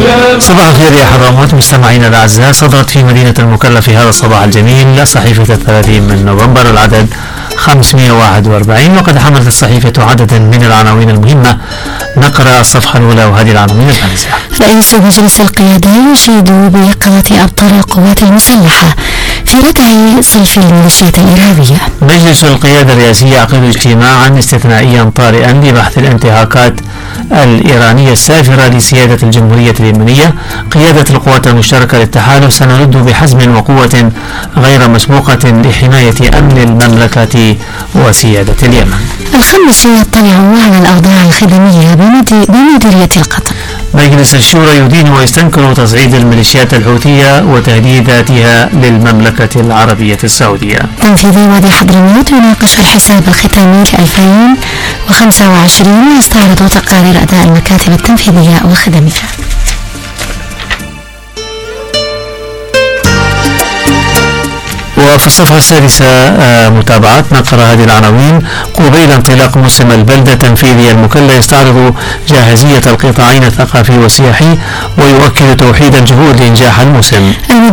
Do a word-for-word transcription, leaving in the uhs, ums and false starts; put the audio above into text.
صباح الخير يا حضرموت مستمعينا الاعزاء. صدرت في مدينه المكلا في هذا الصباح الجميل صحيفه الثلاثين من نوفمبر العدد خمسمائة وواحد وأربعين، وقد حملت الصحيفه عددا من العناوين المهمه. نقرا الصفحه الاولى وهذه العناوين البارزه. رئيس مجلس القيادة يشيد بإقامة أبطال القوات المسلحة في ردع سلف الميليشيات الإرهابية. مجلس القيادة الرئاسية يعقد اجتماعا استثنائيا طارئا لبحث الانتهاكات الإيرانية السافرة لسيادة الجمهورية اليمنية. قيادة القوات المشتركة للتحالف سنرد بحزم وقوة غير مسبوقة لحماية أمن المملكة وسيادة اليمن. الخمس يطلع على الأوضاع الخدمية بمديرية القطر. مجلس الشورى يدين ويستنكر تصعيد الميليشيات الحوثية وتهديداتها للمملكة العربية السعودية. تنفيذي وادي حضرموت يناقش الحساب الختامي ل ألفين وخمسة وعشرين ويستعرض تقارير أداء المكاتب التنفيذية وخدمها. وفي الصفحة السادسة آه متابعات. نقرأ هذه العناوين. قبيل انطلاق موسم البلدة التنفيذي المكلا يستعرض جاهزية القطاعين الثقافي والسياحي ويؤكد توحيد الجهود لإنجاح الموسم.